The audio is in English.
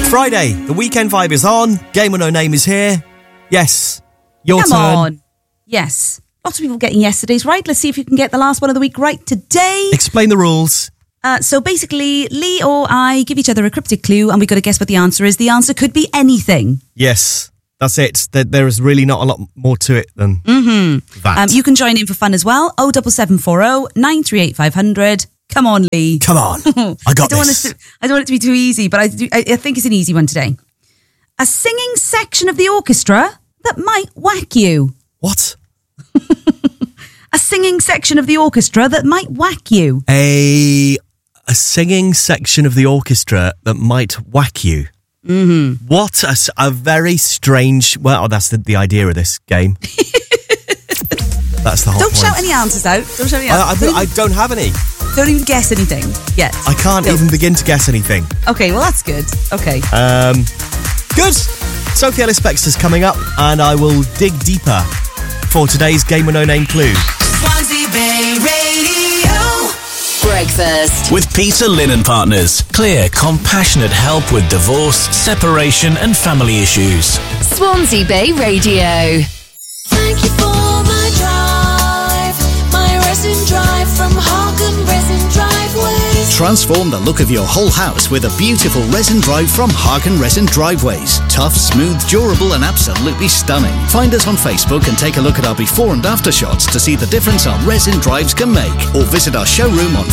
Friday, the weekend vibe is on. Game with No Name is here. Yes, your turn. Come on. Yes. Lots of people getting yesterday's right. Let's see if you can get the last one of the week right today. Explain the rules. So basically, Lee or I give each other a cryptic clue and we've got to guess what the answer is. The answer could be anything. Yes, that's it. There is really not a lot more to it than that. You can join in for fun as well. 07740 938 500. Come on, Lee. Come on. I got this. I don't want it to be too easy, but I think it's an easy one today. A singing section of the orchestra that might whack you. What? A singing section of the orchestra that might whack you. A singing section of the orchestra that might whack you. Mm-hmm. What a very strange... Well, that's the idea of this game. That's the whole Don't point. shout any answers out. Don't shout any answers. I don't have any. Don't even guess anything yet. I can't even begin to guess anything. Okay, well, that's good. Okay. Good. Sophie Ellis Bextor's coming up, and I will dig deeper for today's Game with No Name clue. Swansea Bay Radio. Breakfast with Peter Lynn & Partners. Clear, compassionate help with divorce, separation and family issues. Swansea Bay Radio. Thank you for my drive, my resin drive from Hagen Resin Driveways. Transform the look of your whole house with a beautiful resin drive from Hagen Resin Driveways. Tough, smooth, durable and absolutely stunning. Find us on Facebook and take a look at our before and after shots to see the difference our resin drives can make. Or visit our showroom on